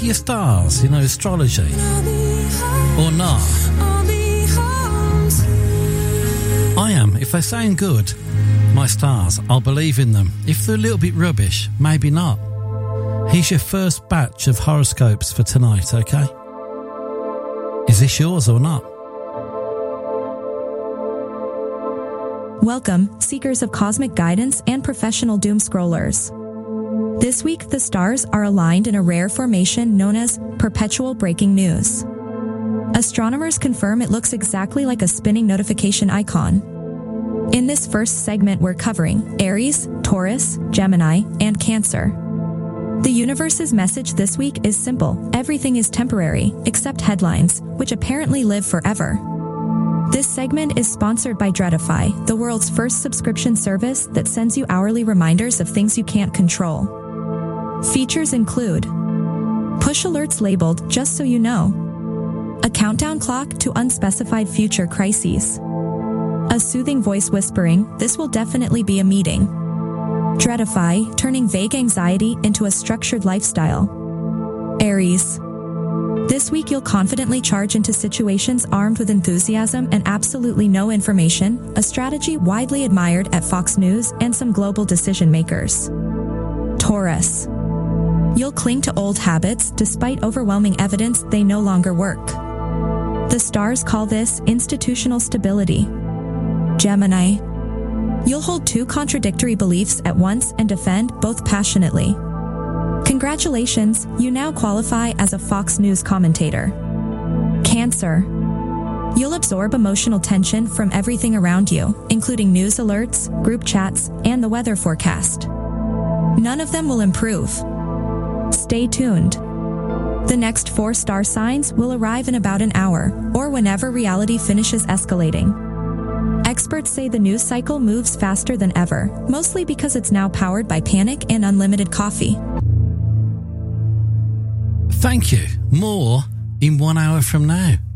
into your stars, astrology? Or not? I am. If they sound good, my stars, I'll believe in them. If they're a little bit rubbish, maybe not. Here's your first batch of horoscopes for tonight, okay? Is this yours or not? Welcome, seekers of cosmic guidance and professional doom scrollers. This week, the stars are aligned in a rare formation known as perpetual breaking news. Astronomers confirm it looks exactly like a spinning notification icon. In this first segment, we're covering Aries, Taurus, Gemini, and Cancer. The universe's message this week is simple: everything is temporary, except headlines, which apparently live forever. This segment is sponsored by Dreadify, the world's first subscription service that sends you hourly reminders of things you can't control. Features include push alerts labeled "Just so you know," a countdown clock to unspecified future crises, a soothing voice whispering, "This will definitely be a meeting." Dreadify, turning vague anxiety into a structured lifestyle. Aries. This week you'll confidently charge into situations armed with enthusiasm and absolutely no information, a strategy widely admired at Fox News and some global decision makers. Taurus. You'll cling to old habits despite overwhelming evidence they no longer work. The stars call this institutional stability. Gemini. You'll hold two contradictory beliefs at once and defend both passionately. Congratulations, you now qualify as a Fox News commentator. Cancer. You'll absorb emotional tension from everything around you, including news alerts, group chats, and the weather forecast. None of them will improve. Stay tuned. The next 4 star signs will arrive in about an hour, or whenever reality finishes escalating. Experts say the news cycle moves faster than ever, mostly because it's now powered by panic and unlimited coffee. Thank you. More in 1 hour from now.